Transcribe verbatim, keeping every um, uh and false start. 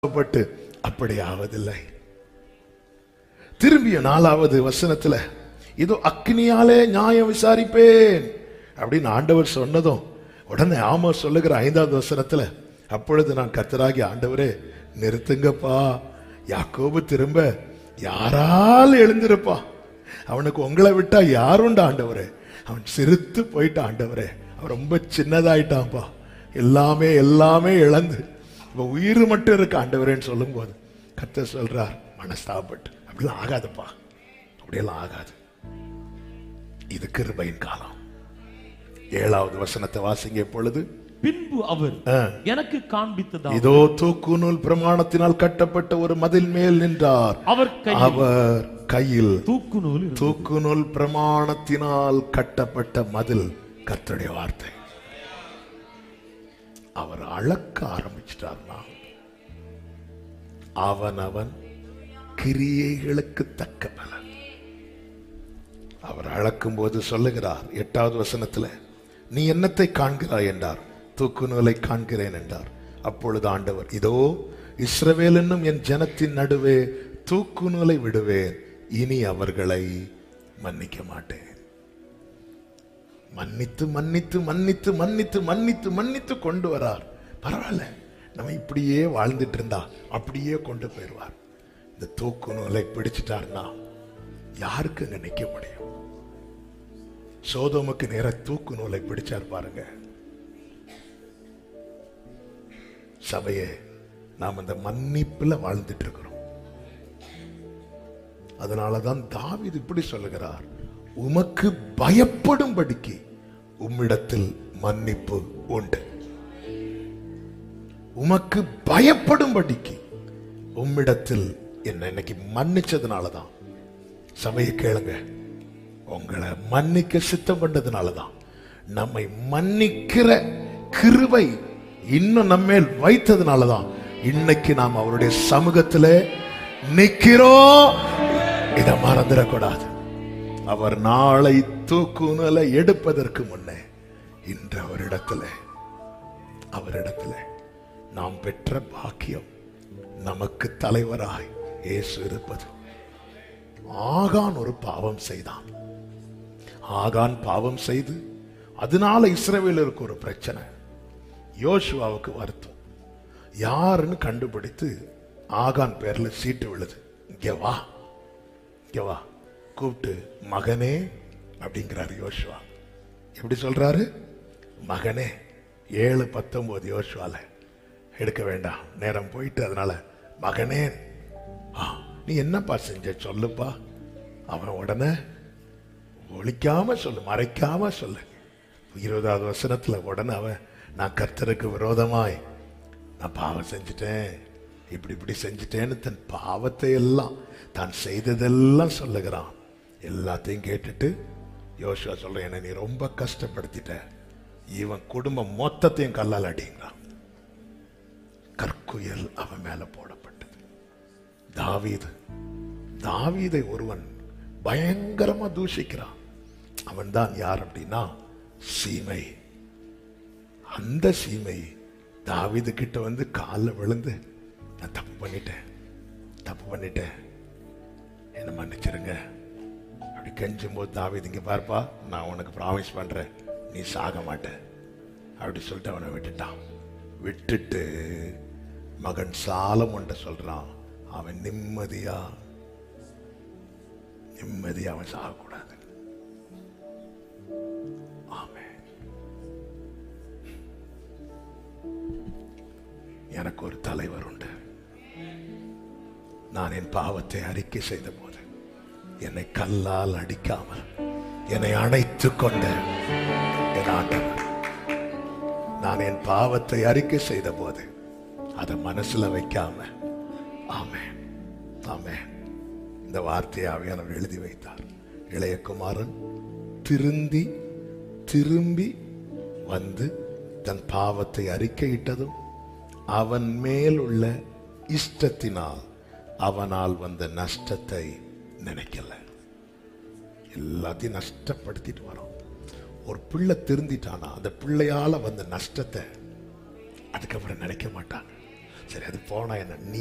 பட்டு அப்படி ஆவதில்லை. திரும்பிய நாலாவது வசனத்துல இதோ அக்னியாலே நியாயம் விசாரிப்பேன் அப்படின்னு ஆண்டவர் சொன்னதும் உடனே ஆமா சொல்லுகிற ஐந்தாவது வசனத்துல அப்பொழுது நான் கர்த்தராகிய ஆண்டவரே நிறுத்துங்கப்பா, யாக்கோபு திரும்ப யாரால் எழுந்திருப்பா, அவனுக்கு உங்களை விட்டா யாருண்டா ஆண்டவரே, அவன் சிரித்து போயிட்டான் ஆண்டவரே, அவன் ரொம்ப சின்னதாயிட்டான்ப்பா, எல்லாமே எல்லாமே இழந்து இப்ப உயிர் மட்டும் இருக்கு ஆண்டவரேன்னு சொல்லும் போது கர்த்தர் சொல்றார், மனஸ்தாபப்பட்டு அப்படிலாம் ஆகாதுப்பா, அப்படியெல்லாம் ஆகாது, இது கிருபையின் காலம். ஏழாவது வசனத்தை வாசிங்க. பொழுது பின்பு அவர் எனக்கு காண்பித்ததா, இதோ தூக்கு நூல் பிரமாணத்தினால் கட்டப்பட்ட ஒரு மதில் மேல் நின்றார், அவர் அவர் கையில் தூக்கு நூல் தூக்கு நூல் பிரமாணத்தினால் கட்டப்பட்ட மதில். கர்த்தருடைய வார்த்தை. அவர் அளக்க ஆரம்பிச்சிட்டார்னா அவன் அவன் கிரியைகளுக்கு தக்க பலன். அவர் அளக்கும் போது சொல்லுகிறார் எட்டாவது வசனத்துல, நீ என்னத்தை காண்கிறாய் என்றார், தூக்கு நூலை காண்கிறேன் என்றார். அப்பொழுது ஆண்டவர், இதோ இஸ்ரவேல் என்னும் என் ஜனத்தின் நடுவே தூக்கு நூலை விடுவேன், இனி அவர்களை மன்னிக்க மாட்டேன். மன்னித்து மன்னித்து மன்னித்து மன்னித்து மன்னித்து மன்னித்து கொண்டு வரார். பரவாயில்ல, நம்ம இப்படியே வாழ்ந்துட்டு இருந்தா அப்படியே கொண்டு போயிடுவார். இந்த தூக்கு நூலை பிடிச்சிட்டார்னா யாருக்கு அங்க நிக்க முடியும்? சோதோமுக்கு நேர தூக்கு நூலை பிடிச்சார் பாருங்க. சபையே, நாம் அந்த மன்னிப்புல வாழ்ந்துட்டு இருக்கிறோம். அதனாலதான் தாவீது இப்படி சொல்லுகிறார், உமக்கு பயப்படும்படிக்கு உம்மிடத்தில் மன்னிப்பு உண்டு. உமக்கு பயப்படும்படிக்கு உம்மிடத்தில் என்ன இன்னைக்கு மன்னிச்சதுனாலதான், சபையை கேளுங்க, உங்களை மன்னிக்க சித்தம் பண்ணதுனாலதான், நம்மை மன்னிக்கிற கிருபை இன்னும் நம்மேல் வைத்ததுனாலதான் இன்னைக்கு நாம் அவருடைய சமூகத்துல நிக்கிறோம். இதை மறந்துடக்கூடாது. அவர் நாளை தூக்கு நூலை எடுப்பதற்கு முன்னே இன்று அவரிடத்துல அவரிடத்துல நாம் பெற்ற பாக்கியம், நமக்கு தலைவராய் இயேசு இருப்பது. ஆகான் ஒரு பாவம் செய்தான். ஆகான் பாவம் செய்து அதனால இஸ்ரவேலருக்கு ஒரு பிரச்சனை. யோசுவாவுக்கு வருத்தம். யாருன்னு கண்டுபிடித்து ஆகான் பேர்ல சீட்டு விழுது. இங்க வா, இங்க வா, கூப்பிட்டு மகனே அப்படிங்கிறாரு யோசுவா. எப்படி சொல்றாரு? மகனே. ஏழு பத்தொன்பது யோசுவால எடுக்க வேண்டாம், நேரம் போயிட்டு, அதனால மகனே நீ என்னப்பா செஞ்ச சொல்லுப்பா. அவன் உடனே ஒழிக்காம சொல்லு, மறைக்காம சொல்லு. இருபதாவது வசனத்துல உடனே அவன், நான் கர்த்தருக்கு விரோதமாய் நான் பாவம் செஞ்சுட்டேன், இப்படி இப்படி செஞ்சுட்டேன்னு தன் பாவத்தை எல்லாம் தான் செய்ததெல்லாம் சொல்லுகிறான். எல்லாத்தையும் கேட்டுட்டு யோசுவா சொல்ற, என்ன நீ ரொம்ப கஷ்டப்படுத்திட்ட, இவன் குடும்பம் மொத்தத்தையும் கல்லால் அடிங்கிறான். கற்குயல் அவன் மேல போடப்பட்டது. தாவீது தாவீதை ஒருவன் பயங்கரமா தூஷிக்கிறான். அவன் தான் யார் அப்படின்னா சீமை. அந்த சீமை தாவீது கிட்ட வந்து காலில் விழுந்து, நான் தப்பு பண்ணிட்டேன் தப்பு பண்ணிட்டேன் என்ன மன்னிச்சிருங்க அப்படி கெஞ்சும் போது தாவீது, இங்க பார்ப்பா, நான் உனக்கு ப்ராமிஸ் பண்றேன், நீ சாக மாட்ட அப்படி சொல்லிட்டு அவனை விட்டுட்டான். விட்டுட்டு மகன் சாலமோன்ட்ட சொல்றான், அவன் நிம்மதியா நிம்மதியா அவன் சாகக்கூடாது. ஆமென். எனக்கு ஒரு தலைவர் உண்டு. நான் என் பாவத்தை அறிக்கை செய்த போது என்னை கல்லால் அடிக்காமல் என்னை அணைத்துக் கொண்ட என் ஆண்டவர். நான் என் பாவத்தை அறிக்கை செய்த போது அதை மனசுல வைக்காம, ஆமென் ஆமென், இந்த வார்த்தையை ஆவியானவர் எழுதி வைத்தார். இளையகுமாரன் திருந்தி திரும்பி வந்து தன் பாவத்தை அறிக்கையிட்டதும் அவன் மேல் உள்ள இஷ்டத்தினால் அவனால் வந்த நஷ்டத்தை நினைக்கல. எல்லாத்தையும் நஷ்டப்படுத்திட்டு வரோம். ஒரு பிள்ளை திருந்திட்டானா அந்த பிள்ளையால வந்த நஷ்டத்தை அதுக்கப்புறம் நினைக்க மாட்டாங்க. சரி அது போனா என்ன, நீ